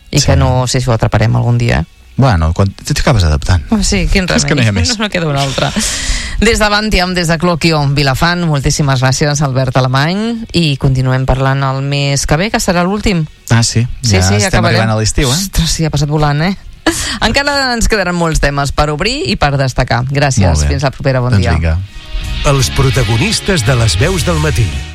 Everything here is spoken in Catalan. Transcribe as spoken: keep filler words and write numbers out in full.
i sí. que no sé si ho atraparem algun dia. Bueno, quan t'acabes adaptant. Sí, quin remei. És que no hi ha més. No, no queda un altre. Des de Bantiam, des de Cloquio, Vilafant, moltíssimes gràcies, Albert Alemany, i continuem parlant el mes que ve, que serà l'últim. Ah, sí? Sí, ja sí, estem acabarem. arribant a l'estiu, eh? Ostres, sí, ha passat volant, eh? Encara ens quedaran molts temes per obrir i per destacar. Gràcies, fins la propera, bon doncs dia. Vinga. Els protagonistes de les veus del matí.